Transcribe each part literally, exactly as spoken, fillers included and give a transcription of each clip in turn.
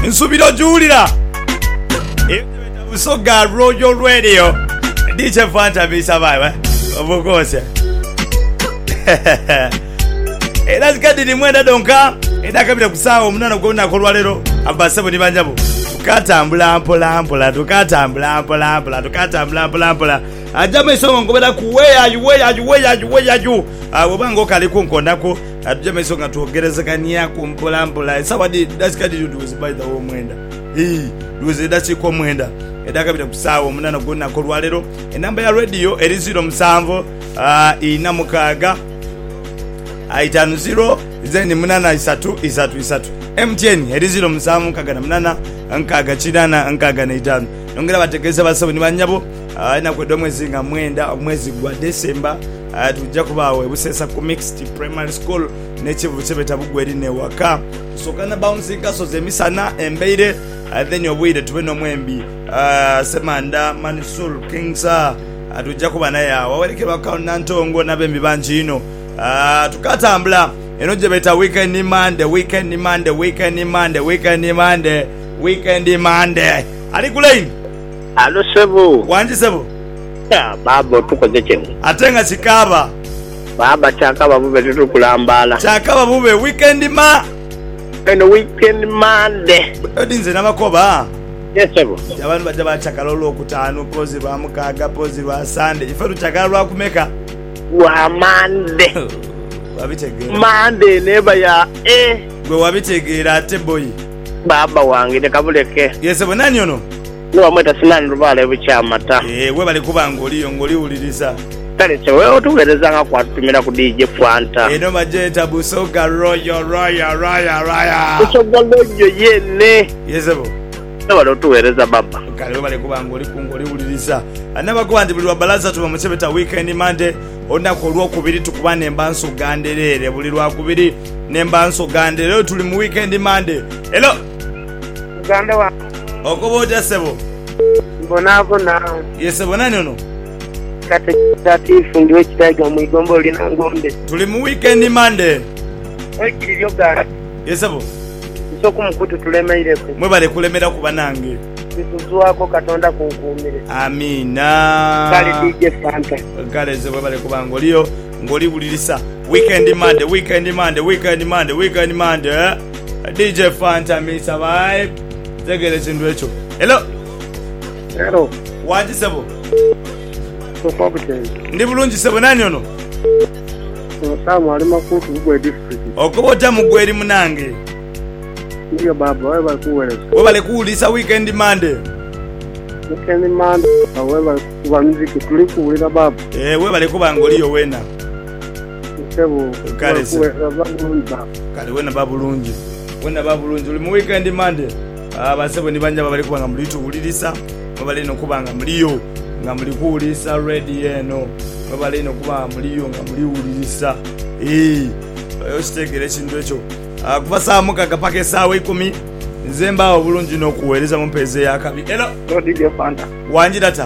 nsubira ojuwulira Busoga Royal Radio D J Fanta bisabaye obukose era zikadiri mwenda donka era kabira kusawo munana gonna kolwa lero abasabo ni banjabo tukatambula mpola mpola tukatambula mpola mpola tukatambula mpola mpola ajama isonga ngobera kuweya yuweya yuweya yuweya yu abobango kali kunkondako ajama isonga tuogerezekania kumpola mpola sawadi dasikadiri duze by the mwenda eh duze dasiko mwenda edaka bita kusawo munana gonna kolwa lero enamba ya radio eri zero musanvu uh, ina mukaga aitanu zero zeni munana isatu isatu isatu M T N eri zero musanvu nkaga na munana nkaga chidana nkaga na itanu nongera bategeza basabo ni banyabo uh, ina kwedo mwezi nga mwenda mwezi gwa December uh, tujja kubawe busesa ku mixed primary school nechivu chebeta bugweri ne waka sokana bouncing kaso zemisana embeire uh, then obwide tubeno mwembi uh, semanda Manisul Kingsa atujja uh, kuba naye waweleke bakawuna ntongo nabembi banjino uh, tukatambula eno jebeta weekend ni Monday weekend ni Monday weekend ni Monday weekend ni Monday weekend ni Monday ali kulaini alo sebo wanji sebo ya babo tukoze chenu atenga chikaba baba chakaba bube tukulambala chakaba bube weekend ma eno weekend Monday odinze namakoba yes sebo abantu bajja bachakalolo okutano pozi ba mukaga pozi ba Sunday ife tuchakalwa kumeka wa Monday wabitegera Monday neba ya eh gwe wabitegera ate boy baba wange de kabuleke yes bo nani ono no amweta sinani rubale buchamata eh we bali kuba ngoliyo ngoli uliriza kale chewe otugereza nga kwatumira ku D J Fanta eno majeta Busoga Royal Royal Royal Royal Busoga lojo yene yes bo aba otugereza baba kale we bali kuba ngoli kungoli uliriza anaba ko andi bulwa balaza tuba muchebeta weekend Monday onda ko lwo kubiri tukubane embanso ganderere buli lwa kubiri nembanso ganderere tuli mu weekend Monday hello ganda wa okoboja sebo mbonako na yesebo nani ono kate tatifu ndiwe kitaiga mu igombo lina ngombe tuli mu weekend Monday ekiryo gara yesebo soko mukutu tulemeire ku mwe bale kulemera kuba nange bituzuwako katonda kunkumire amina kale D J Fanta kale zebwe bale kuba ngoliyo ngoli bulirisa weekend Monday weekend Monday weekend Monday weekend Monday eh? D J Fanta misa vibe zegere chindu echo hello hello waji sebo soko bute ndi bulungi sebo nani ono Samu ali makutu gwe district okobota mugweri munange ndiyo baba wewe balikuweleza we bale kuulisa weekend Monday weekend Monday wewe balikuwa muziki tulikuwulira baba eh we bale kuba ngoliyo wena sebo kale sebo baba kale wena babulungi wena babulungi uli mu weekend Monday abasebo ni banja bali kubanga mulitu ulirisa babali no kubanga muliyo nga muli kuulisa ready eno babali no kuba muliyo nga muli ulirisa eh yo sitegere chindu echo kuva saa mukaga pake sawa ikumi nzemba obulungi n'okuweereza mu mpeze ya kabi hello D J Fanta wanji data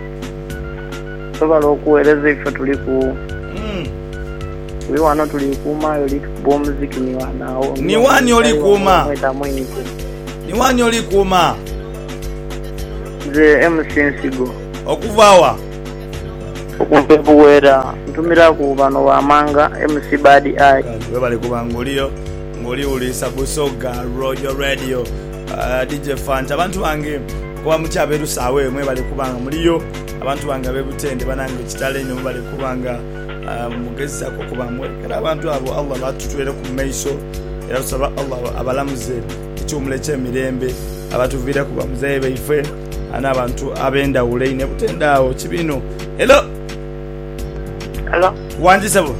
soba okuweereza ife tuli ku mm. tuli wano tuli kuma oli kubo muziki ni wanao ni wani oli kuma ni wani oli kuma ze M C Nsigo okuvawa okubuwera ntumira ku bano bamanga M C Bad Eye we bali kubangoliyo ngoli ulisa Busoga Royal Radio uh, D J Fanta abantu bange kuba mukyaberu sawe mwe bali kubanga muliyo abantu bange bebutende banange kitale nyo bali kubanga uh, mugezisa ko kuba mwe kala abantu abo Allah batutwere ku meiso era usaba Allah abalamuze icyumule cyemirembe abatuvira kuba muzebe ife ana abantu abenda uleine butendawo kibino hello hello wanji sabo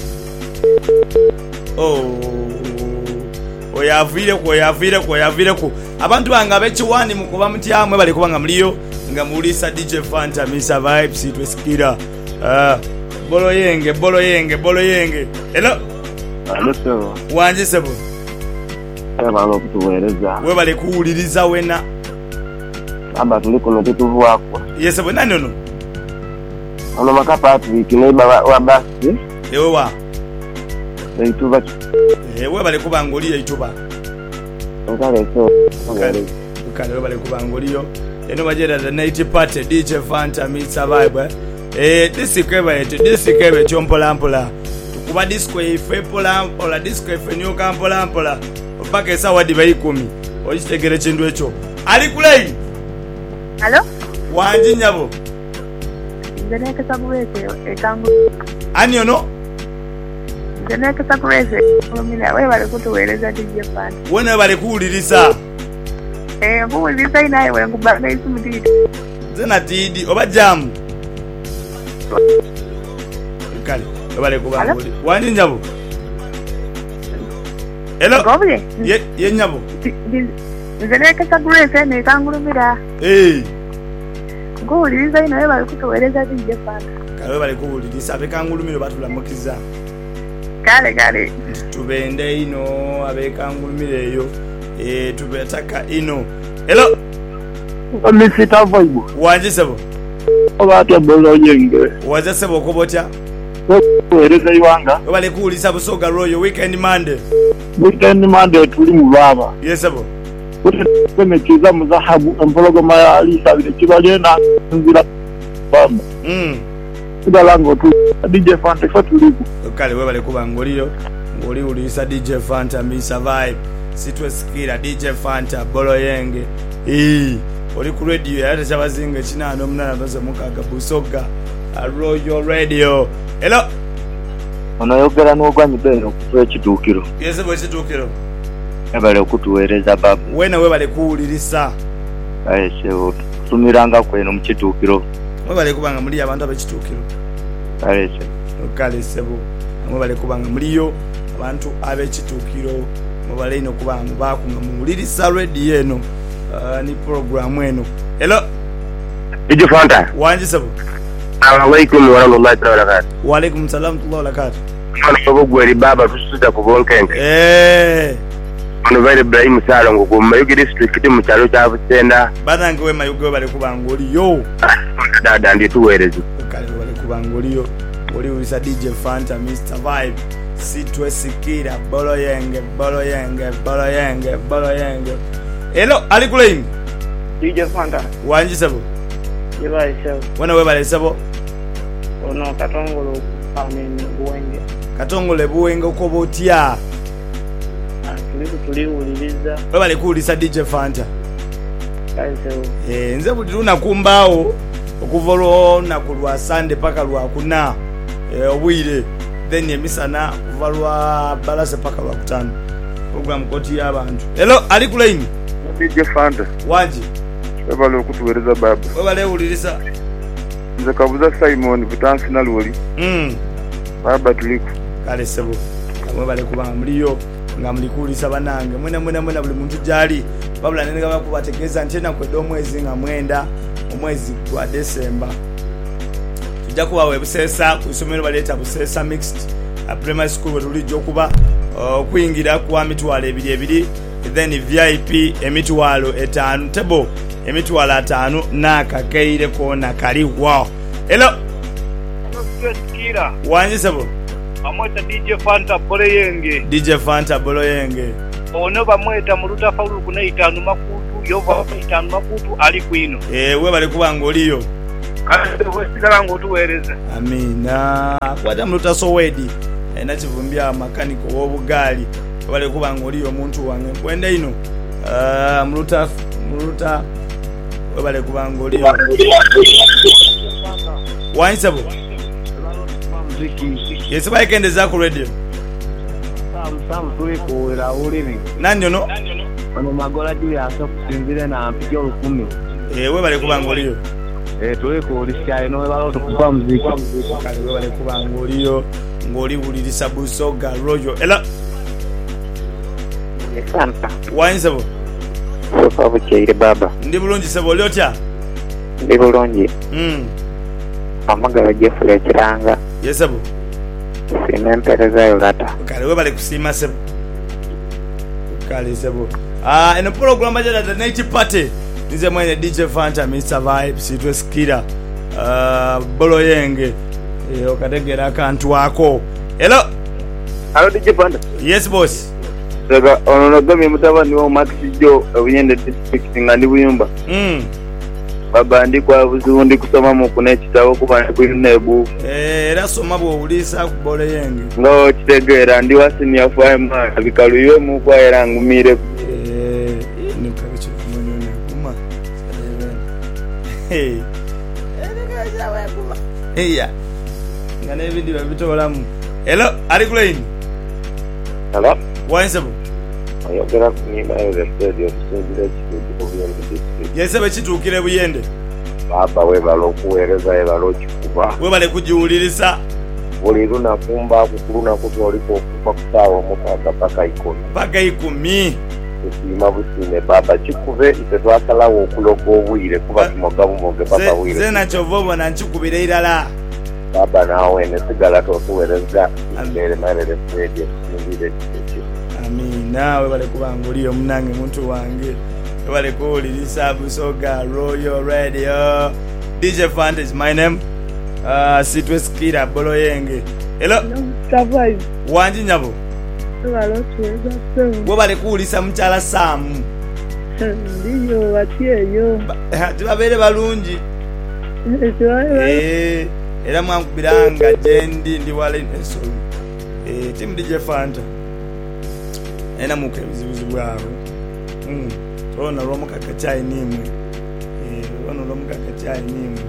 oh oyavire ko oyavire ko oyavire ko abantu banga bechiwani mukuba mutyamwe bali kubanga muliyo nga mulisa D J Fanta misa vibes itwesikira ah bolo yenge bolo yenge bolo yenge hello hello sebo wanji sebo eba lo kutuweleza we bali kuuliriza wena aba tuliko no kutuvuako yesebo nani ono ono makapa Patrick neiba wa basi ewe wa eituba ewe bali kubanga oli eituba Okale so. Okale. Okale webale kubangulio. Eno bajera the night party D J Fanta meets Vibe. Eh disikeba eti disikebe chompola mpola. Kuba disco ife pola mpola disco ife nyoka mpola mpola. Opaka sawa diba ikumi. Ochitegere chindu echo. Ali kulei. Hello? Wanji nyabo. Nzeneke sakurese ekangu. Ani ono? Nzeneke sakurese. Omina wewe bali kutuweleza D J Fanta. Wena bali kuulirisa. Eh, kuulirisa inaye wewe ngubanga isimu tidi. Zena tidi oba jam. Kale, bali kubanguli. Wanji nyabo. Hello. Gobye. Ye ye nyabo. Nzeneke sakurese ne kangulumira. Eh. Kuulirisa inaye bali kutuweleza D J Fanta. Kale bali kuulirisa abekangulumiro batulamukiza. Kale kale. Tubende ino abekangulumiro eyo. Eh tubetaka ino. Hello. Misita Vibe. Wanje sebo. Obate bolo yenge. Waza sebo kobotya. Kuwereza iwanga. Bali kuulisa busoga royo weekend Monday. Weekend Monday tuli mu baba. Yes sebo. Kwenye chiza mzahabu mpologoma ya alisa vile chibalena nzila bamba. Mm. Kuda lango tu D J Fanta kwa tuliku. Kale wewe bali kubangulio. Ngoli ulisa D J Fanta mi survive. Sitwe sikira D J Fanta bolo yenge. Eh. Oli ku radio yate chabazinga chinano mnana baze mukaga busoga. A Royal Radio. Hello. Onayogera n'ogwanyi bero kutwe kitukiro. Yese bo kitukiro. Ebale okutuwereza baba. Wena we bale kuulirisa. Aye sewo. Tumiranga kweno mu kitukiro. We bale kubanga muri abantu abekitukiro. Aye se. Okale sebo. We bale kubanga muriyo abantu abekitukiro. Mubale ino kubanga bakunga mulirisa radio eno. Uh, ni program eno. Hello. D J Fanta. Wanje sebo. Assalamualaikum warahmatullahi wabarakatuh. Wa alaikum salam wa barakatuh. Ono bogweri baba tusuza kubonkenke. Eh. Ono bale Ibrahim Salongo ku Mayuge district mu kyalo kya Busenda. Banange we Mayuge bale kubanga oli yo. Dada ndi tuwereze. Kale bale kubanga oli yo. Oli ulisa D J Fanta Mister Vibe. Sitwe sikira bolo yenge bolo yenge bolo yenge bolo yenge. Hello, ali kulein. D J Fanta. Wanje sabo. Yeba isho. Wana we bale sabo. Ono katongolo pamene buwenge. Katongole buwenge uko botya. Tuliku tuliuliriza. We bale kuulisa D J Fanta. Kaisewo. Eh, nze buli lunakumbawo okuvolo na kulwa Sunday paka lwa kuna. Eh, obwire. Then emisana kuva lwa balase paka lwa kutano. Program koti y'abantu. Hello, ali kulein. D J Fanta. Wanje. Ebale okutuwereza baba. We bale ulirisa. Nze kabuza Simon Butansi na Loli. Mm. Baba tuliku. Kale sebo. Kamwe bale kubanga muliyo nga mulikulisa banange. Mwena mwena mwena buli muntu jali. Babula nene kaba kubategeza ntena kwedo omwezi nga mwenda omwezi gwa December. Tujja kuba webusesa ku isomero baleta busesa mixed a primary school wetulijja okuba okuyingira uh, kuwa mitwalo ebiri ebiri then V I P emitwalo etaano tebo emitwalo ataano nakakeire kona kali wow. Hello. Kira. Wanje sebo. Amweta D J Fanta bolo yenge. D J Fanta bolo yenge. Ono bamweta mu lutafaulu kuna itanu makutu yova itanu makutu ali kwino. Eh we bali kubanga oliyo. Kale we sigala ngotuwereza. Amina. Kwata mluta sowedi. Ena chivumbia makaniko wobugali. Bali kubanga oliyo omuntu wange. Kwenda ino. Ah uh, mluta mluta we bali kubanga oliyo. Wansabo. Yes, why can the Zaku radio? Some some tuli kuwira ulimi. Nani ono? Ono magola juu ya so kusinzire na mpigyo lukumi. Eh we bale kubangoliyo. Eh tuli kulisha ino balo tukupa muziki. Kale we bale kubangoliyo. Ngoli bulirisa busoga royo. Ela. Fanta. Wansabo. Sofa bukeire baba. Ndi bulungi sabo lyotya? Ndi bulungi. Mm. Amagala Jeffrey Kiranga. Yes sabo. Sinempereza yolata. Kale we bale kusima sabo. Kale sabo. Ah, eno program ajala the night party. Nize mwenye D J Fanta Mister Vibe Sitwe Skira. Ah, uh, bolo yenge. Eh okadegera akantu wako. Hello. Hello D J Fanta. Yes boss. Saka ono nagami mutabani wa Max Jo Buyende district ngandi Buyumba. Mm. Baba ndi kwa buzibu ndi kusoma mu kuna kitabo kuba kunebu. Eh era soma bwo ulisa kubole yenge. Ngo kitegera ndi wasini ya fama bikaluye mu kwa era ngumire. Eh ni kabicho munyo kuma. Hey. Elikaja we kuma. Hey ya. Ngane bindi babitolamu. Hello, ari kule ini. Hello. Wansabu. Ayogera kunima yo the studio studio chitu Buyende district. Yesebe chitukire Buyende. Baba we balokuwereza e balokikuba. We bale kujiulirisa. Buli luna kumba kukuluna kuto olipo kufa kusawa mukaga paka ikumi. Paka ikumi. Kusima busine baba chikuve ite twasalawo okuloko obwire kuba tumogabu moge papa wire. Zena chovobo na nchukubire ilala. Baba nawe ne sigala tokuwereza mbere marere radio ndire. Amina we bale kubanguliyo munange muntu wange. We bale kuulirisa Busoga Royal Radio. D J Fanta is my name. Uh, Sitwe Skira Bolo Yenge. Hello. Survive. Wanji nyabo. Walo tuweza so. We bale kuulisa mchala Samu. Ndiyo watieyo. Tibabere balungi. Eh, era mwankubiranga jendi ndi wale neso. Eh, team D J Fanta. Ena muke bizibuzi bwabo. Mm. Tona romo kakachai nimwe. Eh, ono romo kakachai nimwe.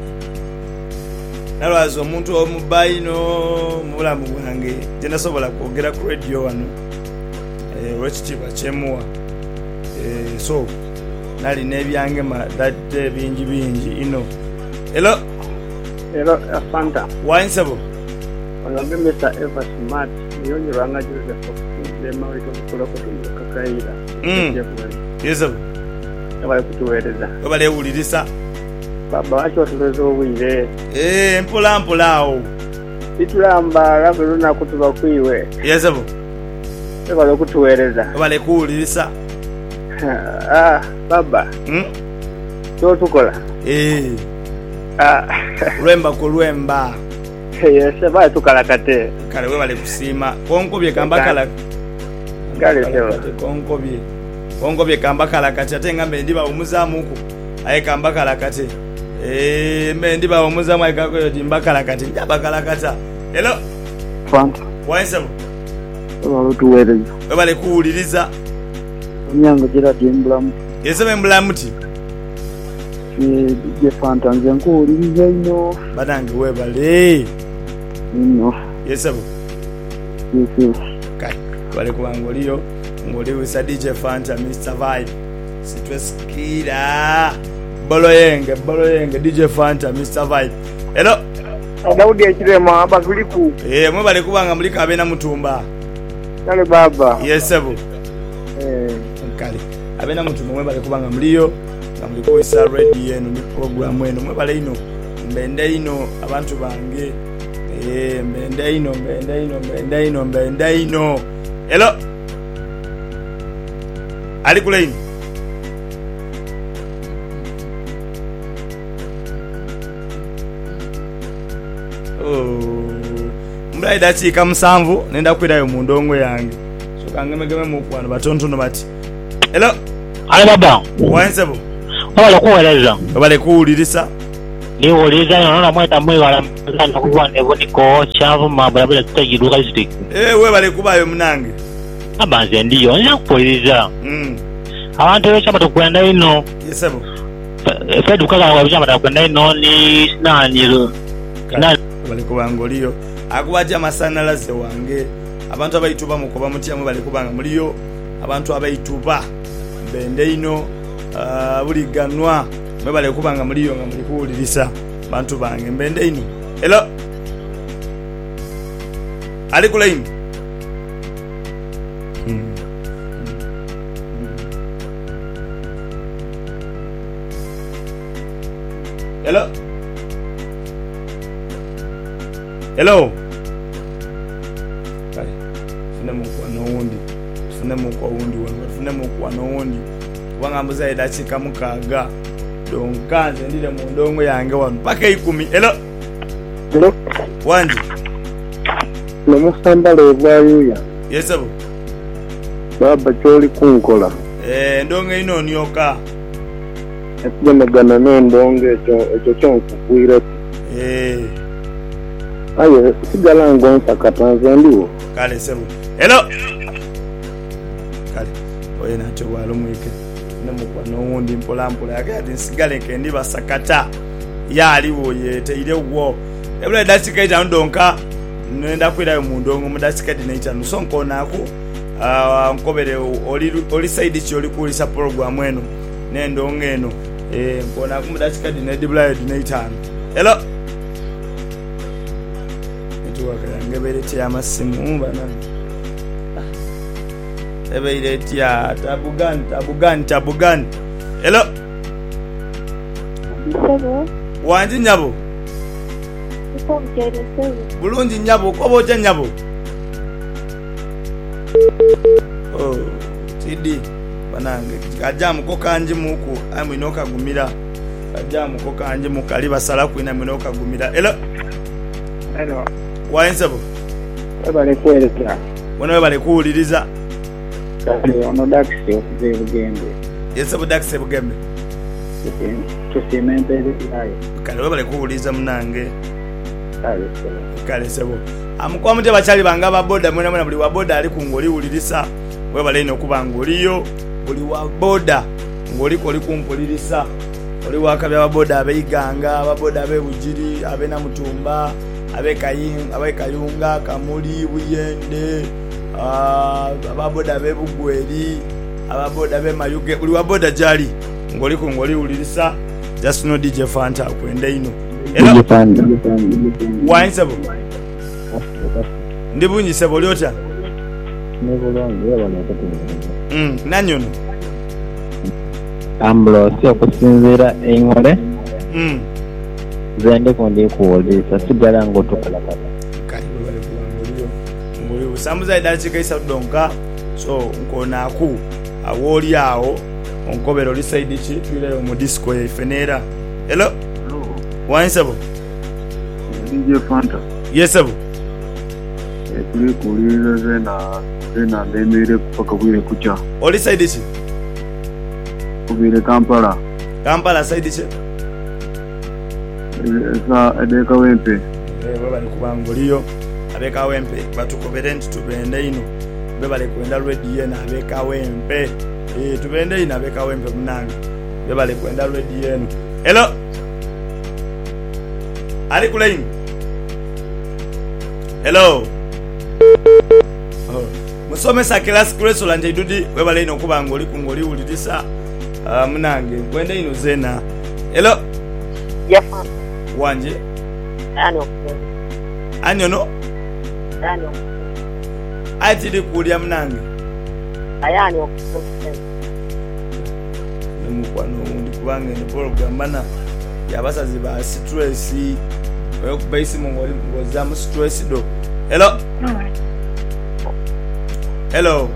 Nalwazo omuntu omubayino mubulamu bwange jenda sobola kwogera ku radio wano. Eh, wekitiba chemuwa. Eh, so nali nebyange madde bingi bingi ino. Hello. Hello, Fanta. Wansabo. Olambe Mister Eva Smart. Niyonyi ranga Joseph. Lema wito kutoka kutoka kakaira. Mm. Yeso. Aba kutuwereza. Baba le ulirisa. Baba acho tulezo wile. Eh, mpola mpolao. Itulamba labuluna kutuba kwiwe. Yeso. Aba le kutuwereza. Baba le kuulirisa. Ah, baba. Mm. So tukola. Eh. Ah. Lwemba ko lwemba. Yes, ba tukala kate. Kale we bale kusima. Konkobye kamba kala. Kale sewa. Konkobye. Konkobye kamba kala kati ate ngambe ndiba omuzamu ku. Aye kamba kala kati. Eh, mbe ndiba omuzamu aye kako yo dimba kala kati. Ndaba kala kata. Hello. Fanta. Wansabo. Walo tuwereza. We bale kuuliriza. Nyango jira dimbulamu. Yesebe mbulamuti. Eh, D J Fanta nze nkuwuliriza ino. Badange we bale. Ino. Yesebo. Yes. Kai. Bale kubangoliyo. Ngoli wisa D J Fanta Mister Vibe. Sitwe Skira. Bolo yenge, bolo yenge D J Fanta Mister Vibe. Hello. Daudi ekirema abatuliku. Eh, mwe bale kubanga mulika abena mutumba. Kale baba. Yesebo. Eh. Kale. Abena mutumba mwe bale kubanga muliyo. Namuliko wisa ready yenu ni program wenu. Mwe bale ino. Mbende ino abantu bange. Eh, mbende ino, mbende ino, mbende ino, mbende ino. Hello. Ali kule ino. Oh. Mbrai dati kamusanvu nenda kwirayo mu ndongo yange. So kangemegeme mu kwano batontono bati. Hello. Ale baba. Wansabo. Wala kuweleza. Bale kuulirisa. Ni uliza yona mweta mwe wala mzana kuwa nebo niko chavu mabula bila tutajiruka stick. Eh, we bale kubayo munange. Abanze ndiyo nja kuweleza. Mm. Abantu becha batakwenda ino. Yesabo. Fe dukaga wabuja batakwenda ino ni nani. Nani bale kubangoliyo. Akubaja masanalaze wange. Abantu abayituba mukoba mutya mwe bale kubanga muliyo. Abantu abayituba mbende ino uh, buliganwa mwe bale kubanga muliyo nga muli kuwulirisa bantu bange mbende ino. Hello. Ali kule ino. Hmm. Hello. Hello. Kale. Fune mu kwa no wundi. Fune mu kwa wundi wangu. Fune mu kwa no wundi. Wanga mbuza edachika mukaga. Donkanze ndile mu ndongo yange wanu. Paka ikumi. Hello. Hello. Wanji. Lomusamba lobwa yuya. Yes sir. baba kyoli kunkola eh ndonge ino nyoka ekigemegana n'endongo ekyo ekyo kyonkugwire eh ayo sigala ngonsa nze ndiwo kale sebo hello kale oye nakyo bwalo mwike nemukwa n'owundi mpola mpola yagati nsigale kendi basakata yaliwo yeteire wo ebula datika ita ndonka nenda kwirayo mu ndongo mu datika dinaita nusonko naku ah nkobere oli oli side ki oli kulisa program eno nendongo eno eh nkona ku mu datika dinaita bula dinaita hello ngebere tia masimu bana ebere tia tabugan tabugan tabugan hello Sebo. wanji nyabo Sebo jere sebo. bulungi nyabo kobo cha nyabo oh tidi banange kajamu ko kanje muku amwinoka gumira kajamu ko kanje mukali basala kwina mwinoka gumira hello hello waensabo ebale kweleza bona bale kuuliriza kale ono daxi okuze bugende yesabo daxe bugembe tusimembere yayo kale bale kuuliriza munange kale kale sebo amukwa mute bachali banga ba boda mwena mwena buli wa boda ali kungoli ulirisa we bale ino kuba ngoliyo buli wa boda ngoli koli kumpulirisa oli wakabya ba boda abeiganga ba boda abe bujiri abe na mutumba abe kayin abe kayunga kamuli buyende ah ababoda be bugweri ababoda be mayuge buli waboda jali ngoli ku ngoli ulirisa just no D J Fanta kwenda ino hello Fanta wainsabu ndibunyi sebo lyota nebulongo yabona kuti mm nanyono Ambrose okusinzira engole mm zende kondi kuolisa sigala ngo tukola kata kali bale kuangoliyo ngoli usamuza idachi kaisa donka so nkona ku awoli awo onkobero li side chi twile mu disco e fenera hello wainsabu D J Fanta yesabu ekuli kulira zena zena ndemere kupaka bwire kucha oli side chi kubire Kampala Kampala side chi esa edeka wempe eh bali kubangoliyo abeka wempe batukobere nti tubende ino bebale kwenda ready yena abeka wempe eh tubende ina abeka wempe munanga bebale kwenda ready yenu hello ali kulaini hello oh musomesa class kreso lanje idudi bebale ino kubangoli kungoli ulitisa uh, munange kwenda ino zena hello Yafa. wanje Ano. anyono Ano. atidi kulya munange Ayani okusoka. nemukwano undi kubange ne program bana yabasazi ba stress oyo kubaisi mongoli ngoza mu stress do hello hello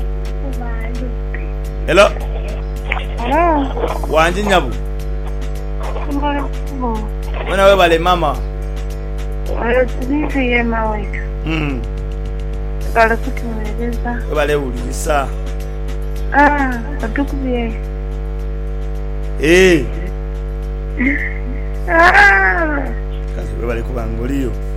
hello Hello. wanje nyabu Mbona. wana we bale mama Wala tudisi ye maweka. mm Kala kutumeleza. we bale ulisa Ah, atukubiye. eh Ah. kazi we bale kubangoliyo